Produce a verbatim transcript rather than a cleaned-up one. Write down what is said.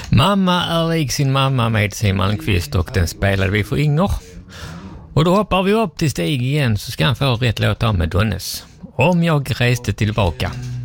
Mamma är lik sin mamma med Siw Malmkvist, och den spelade vi för Inger. Och då hoppar vi upp till Stig igen, så ska han få rätt låt av med Donnes. Om jag reste tillbaka.